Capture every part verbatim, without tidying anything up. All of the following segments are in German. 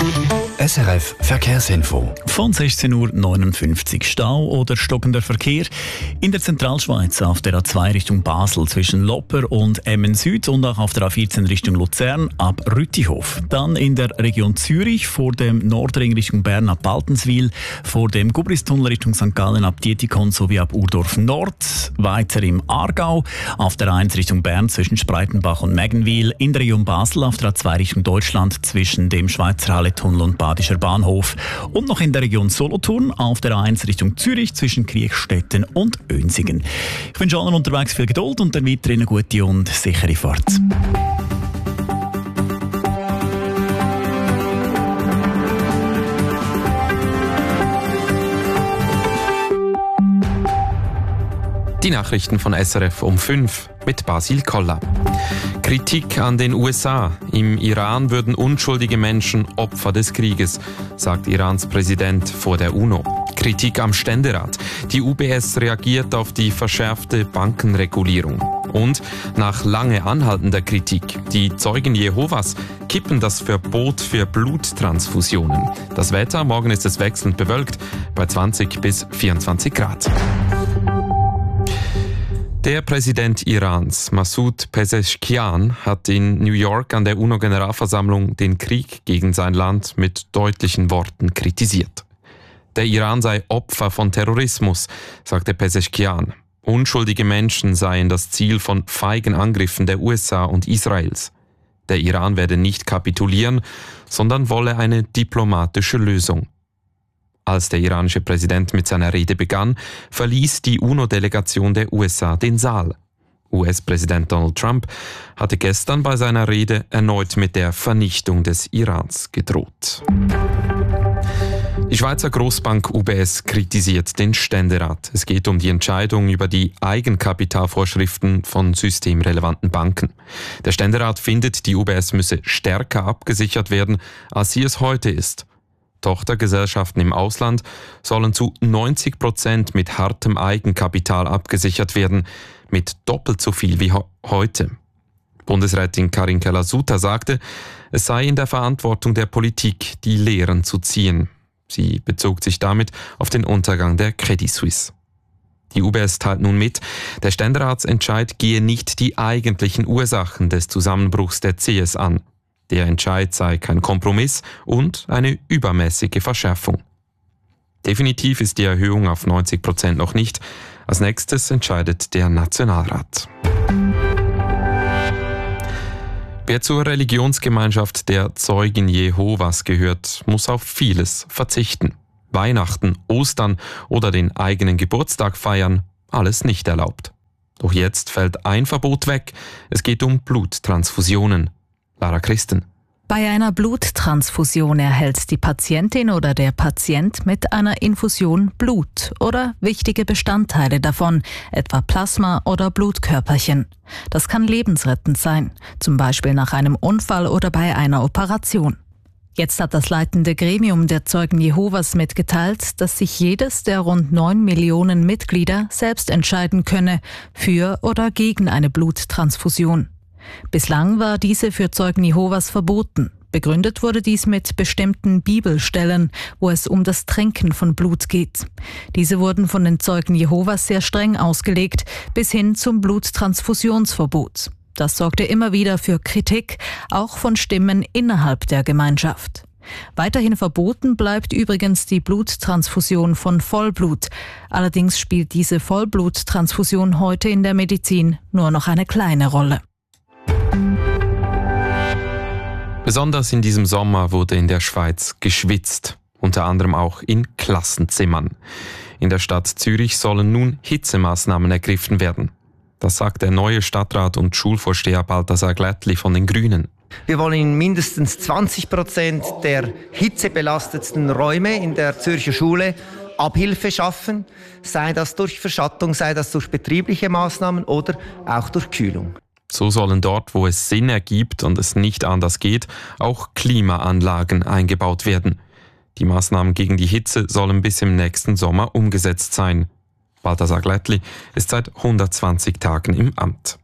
S R F Verkehrsinfo. Von sechzehn Uhr neunundfünfzig Stau oder stockender Verkehr in der Zentralschweiz auf der A zwei Richtung Basel zwischen Lopper und Emmen Süd und auch auf der A vierzehn Richtung Luzern ab Rütihof. Dann in der Region Zürich vor dem Nordring Richtung Bern ab Baltenswil, vor dem Gubristunnel Richtung Sankt Gallen ab Dietikon sowie ab Urdorf Nord. Weiter im Aargau auf der A eins Richtung Bern zwischen Spreitenbach und Meggenwil, in der Region Basel auf der A zwei Richtung Deutschland zwischen dem Schweizer Halletunnel und Badischer Bahnhof und noch in der Region Solothurn auf der A eins Richtung Zürich zwischen Kriechstetten und Önsingen. Ich wünsche allen unterwegs viel Geduld und dann weiterhin eine gute und sichere Fahrt. Die Nachrichten von S R F um fünf mit Basil Koller. Kritik an den U S A. Im Iran würden unschuldige Menschen Opfer des Krieges, sagt Irans Präsident vor der UNO. Kritik am Ständerat. Die U B S reagiert auf die verschärfte Bankenregulierung. Und nach lange anhaltender Kritik. Die Zeugen Jehovas kippen das Verbot für Bluttransfusionen. Das Wetter, morgen ist es wechselnd bewölkt bei zwanzig bis vierundzwanzig Grad. Der Präsident Irans, Masoud Pezeshkian, hat in New York an der UNO-Generalversammlung den Krieg gegen sein Land mit deutlichen Worten kritisiert. Der Iran sei Opfer von Terrorismus, sagte Pezeshkian. Unschuldige Menschen seien das Ziel von feigen Angriffen der U S A und Israels. Der Iran werde nicht kapitulieren, sondern wolle eine diplomatische Lösung. Als der iranische Präsident mit seiner Rede begann, verließ die UNO-Delegation der U S A den Saal. U S-Präsident Donald Trump hatte gestern bei seiner Rede erneut mit der Vernichtung des Irans gedroht. Die Schweizer Grossbank U B S kritisiert den Ständerat. Es geht um die Entscheidung über die Eigenkapitalvorschriften von systemrelevanten Banken. Der Ständerat findet, die U B S müsse stärker abgesichert werden, als sie es heute ist. Tochtergesellschaften im Ausland sollen zu neunzig Prozent mit hartem Eigenkapital abgesichert werden, mit doppelt so viel wie ho- heute. Bundesrätin Karin Keller-Sutter sagte, es sei in der Verantwortung der Politik, die Lehren zu ziehen. Sie bezog sich damit auf den Untergang der Credit Suisse. Die U B S teilt nun mit, der Ständeratsentscheid gehe nicht die eigentlichen Ursachen des Zusammenbruchs der C S an. Der Entscheid sei kein Kompromiss und eine übermäßige Verschärfung. Definitiv ist die Erhöhung auf neunzig Prozent noch nicht. Als nächstes entscheidet der Nationalrat. Wer zur Religionsgemeinschaft der Zeugen Jehovas gehört, muss auf vieles verzichten. Weihnachten, Ostern oder den eigenen Geburtstag feiern, alles nicht erlaubt. Doch jetzt fällt ein Verbot weg. Es geht um Bluttransfusionen. Lara Christen. Bei einer Bluttransfusion erhält die Patientin oder der Patient mit einer Infusion Blut oder wichtige Bestandteile davon, etwa Plasma oder Blutkörperchen. Das kann lebensrettend sein, zum Beispiel nach einem Unfall oder bei einer Operation. Jetzt hat das leitende Gremium der Zeugen Jehovas mitgeteilt, dass sich jedes der rund neun Millionen Mitglieder selbst entscheiden könne, für oder gegen eine Bluttransfusion. Bislang war diese für Zeugen Jehovas verboten. Begründet wurde dies mit bestimmten Bibelstellen, wo es um das Tränken von Blut geht. Diese wurden von den Zeugen Jehovas sehr streng ausgelegt, bis hin zum Bluttransfusionsverbot. Das sorgte immer wieder für Kritik, auch von Stimmen innerhalb der Gemeinschaft. Weiterhin verboten bleibt übrigens die Bluttransfusion von Vollblut. Allerdings spielt diese Vollbluttransfusion heute in der Medizin nur noch eine kleine Rolle. Besonders in diesem Sommer wurde in der Schweiz geschwitzt, unter anderem auch in Klassenzimmern. In der Stadt Zürich sollen nun Hitzemaßnahmen ergriffen werden. Das sagt der neue Stadtrat und Schulvorsteher Balthasar Glättli von den Grünen. Wir wollen in mindestens zwanzig Prozent der hitzebelastetsten Räume in der Zürcher Schule Abhilfe schaffen, sei das durch Verschattung, sei das durch betriebliche Maßnahmen oder auch durch Kühlung. So sollen dort, wo es Sinn ergibt und es nicht anders geht, auch Klimaanlagen eingebaut werden. Die Maßnahmen gegen die Hitze sollen bis im nächsten Sommer umgesetzt sein. Balthasar Glättli ist seit hundertzwanzig Tagen im Amt.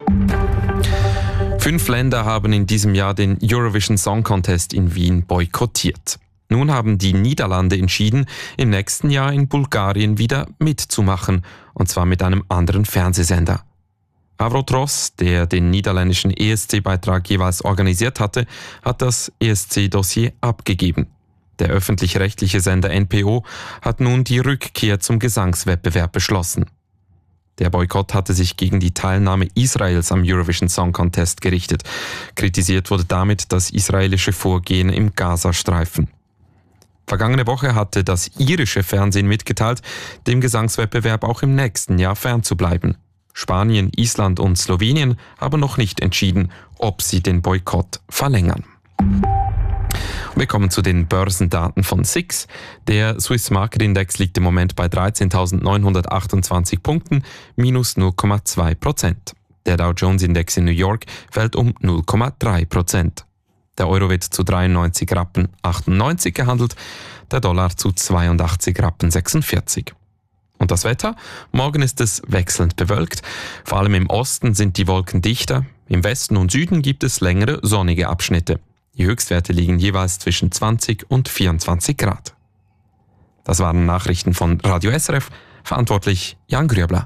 Fünf Länder haben in diesem Jahr den Eurovision Song Contest in Wien boykottiert. Nun haben die Niederlande entschieden, im nächsten Jahr in Bulgarien wieder mitzumachen, und zwar mit einem anderen Fernsehsender. Avrotros, der den niederländischen E S C-Beitrag jeweils organisiert hatte, hat das E S C-Dossier abgegeben. Der öffentlich-rechtliche Sender N P O hat nun die Rückkehr zum Gesangswettbewerb beschlossen. Der Boykott hatte sich gegen die Teilnahme Israels am Eurovision Song Contest gerichtet. Kritisiert wurde damit das israelische Vorgehen im Gazastreifen. Vergangene Woche hatte das irische Fernsehen mitgeteilt, dem Gesangswettbewerb auch im nächsten Jahr fernzubleiben. Spanien, Island und Slowenien haben noch nicht entschieden, ob sie den Boykott verlängern. Wir kommen zu den Börsendaten von S I X. Der Swiss Market Index liegt im Moment bei dreizehntausendneunhundertachtundzwanzig Punkten, minus null Komma zwei Prozent. Der Dow Jones Index in New York fällt um null Komma drei Prozent. Der Euro wird zu dreiundneunzig Rappen achtundneunzig gehandelt, der Dollar zu zweiundachtzig Rappen sechsundvierzig. Und das Wetter? Morgen ist es wechselnd bewölkt. Vor allem im Osten sind die Wolken dichter. Im Westen und Süden gibt es längere sonnige Abschnitte. Die Höchstwerte liegen jeweils zwischen zwanzig und vierundzwanzig Grad. Das waren Nachrichten von Radio S R F. Verantwortlich Jan Grübler.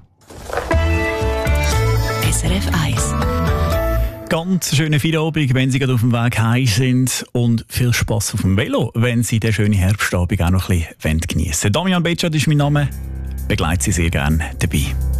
S R F eins. Ganz schöne Feierabend, wenn Sie gerade auf dem Weg heim sind, und viel Spass auf dem Velo, wenn Sie den schönen Herbstabend auch noch ein bisschen geniessen wollen. Damian Betschat ist mein Name. Begleite Sie sehr gerne dabei.